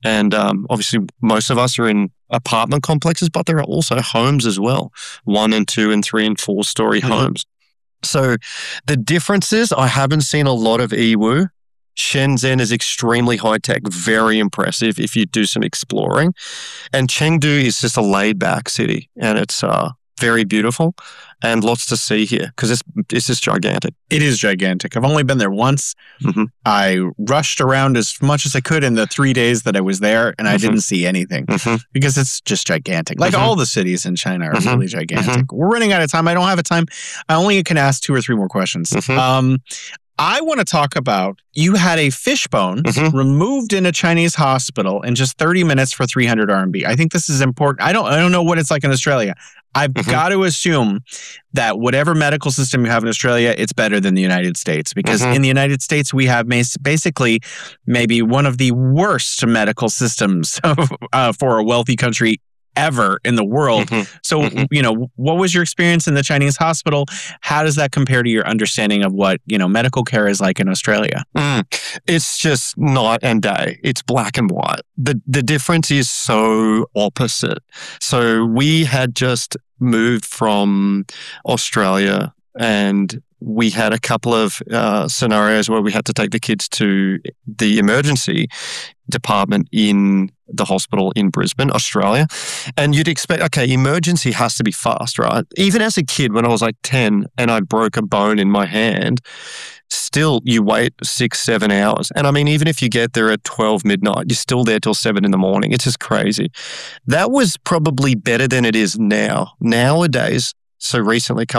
And obviously, most of us are in apartment complexes, but there are also homes as well, 1 and 2 and 3 and 4-story homes. So the difference is I haven't seen a lot of Yiwu. Shenzhen is extremely high-tech, very impressive if you do some exploring. And Chengdu is just a laid-back city, and it's very beautiful and lots to see here because it's just gigantic. It is gigantic. I've only been there once. I rushed around as much as I could in the 3 days that I was there, and I didn't see anything because it's just gigantic. Like all the cities in China are really gigantic. We're running out of time. I don't have a time. I only can ask 2 or 3 more questions. I want to talk about, you had a fishbone removed in a Chinese hospital in just 30 minutes for 300 RMB. I think this is important. I don't know what it's like in Australia. I've got to assume that whatever medical system you have in Australia, it's better than the United States. Because in the United States, we have basically maybe one of the worst medical systems for a wealthy country ever in the world. So, what was your experience in the Chinese hospital? How does that compare to your understanding of what, medical care is like in Australia? It's just night and day. It's black and white. The difference is so opposite. So we had just moved from Australia, and we had a couple of scenarios where we had to take the kids to the emergency department in the hospital in Brisbane, Australia. And you'd expect, okay, emergency has to be fast, right? Even as a kid, when I was like 10 and I broke a bone in my hand, still you wait 6-7 hours. And I mean, even if you get there at 12 midnight, you're still there till 7 in the morning. It's just crazy. That was probably better than it is now. Nowadays, so recently,